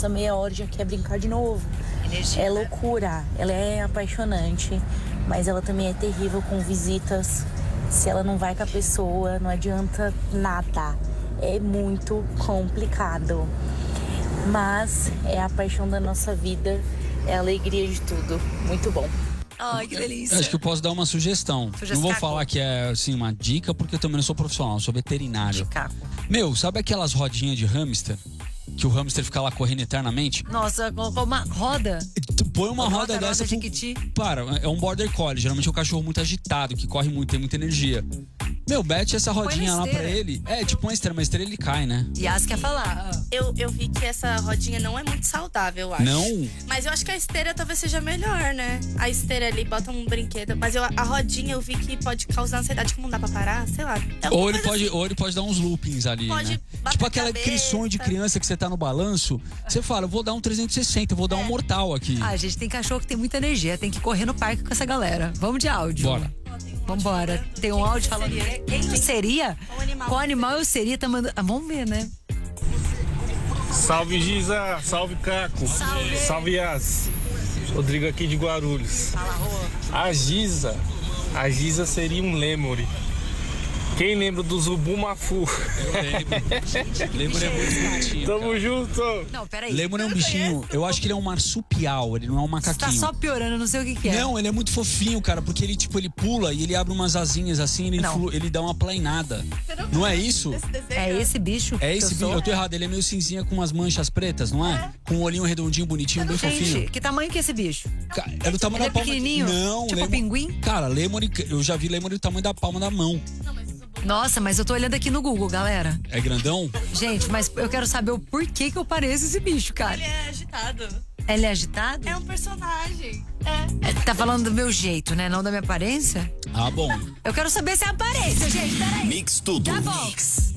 passa meia hora e já quer brincar de novo. Energia, É loucura, ela é apaixonante, mas ela também é terrível com visitas. Se ela não vai com a pessoa, não adianta nada. É muito complicado. Mas é a paixão da nossa vida, é a alegria de tudo. Muito bom. Ai, que delícia. Acho que eu posso dar uma sugestão. Não vou falar que é assim uma dica, porque eu também não sou profissional, eu sou veterinário. Meu, sabe aquelas rodinhas de hamster? Que o hamster fica lá correndo eternamente? Nossa, colocou uma roda. Tu põe uma roda dessa. Jiquiti. Para, é um border collie. Geralmente é um cachorro muito agitado, que corre muito, tem muita energia. Meu, bete essa rodinha lá pra ele. É, tipo uma esteira, mas esteira ele cai, né? Yas quer falar. Eu vi que essa rodinha não é muito saudável, eu acho. Não? Mas eu acho que a esteira talvez seja melhor, né? A esteira ali, bota um brinquedo. Mas a rodinha eu vi que pode causar ansiedade, como não dá pra parar, sei lá. Ou ele pode dar uns loopings ali, pode, né? bater Tipo aquele cabeça. sonho de criança que você tá no balanço. Você fala, eu vou dar um 360, eu vou dar um mortal aqui. Ah, gente, tem cachorro que tem muita energia. Tem que correr no parque com essa galera. Vamos de áudio. Bora. Vambora. Tem um áudio falando. Quem eu seria? Qual animal eu seria? Tá mandando. Vamos ver, né? Salve, Giza. Salve, Caco. Salve, Yas. Rodrigo aqui de Guarulhos. A Giza seria um lemuri. Quem lembra do Zubumafu? Eu lembro. Lemur é muito bonitinho. Tamo junto. Não, peraí. Lemur é um bichinho, eu acho que ele é um marsupial, ele não é um Você macaquinho. tá só piorando, eu não sei o que é. Não, ele é muito fofinho, cara, porque ele, tipo, ele pula e ele abre umas asinhas assim, ele dá uma plainada. Não é isso? É esse bicho? É esse bicho, eu tô errado, ele é meio cinzinha com umas manchas pretas, não é? Com um olhinho redondinho, bonitinho, bem fofinho. Gente, que tamanho que é esse bicho? É do tamanho Ele da palma. pequenininho? Não, Tipo lemur... pinguim? Cara, lemur, eu já vi lemur do tamanho da palma da mão. Nossa, mas eu tô olhando aqui no Google, galera. É grandão? Gente, mas eu quero saber o porquê que eu pareço esse bicho, cara. Ele é agitado. Ele é agitado? É um personagem. Tá falando do meu jeito, né? Não da minha aparência? Ah, bom. Eu quero saber se é a aparência, gente. Peraí. Mix tudo. Tá bom.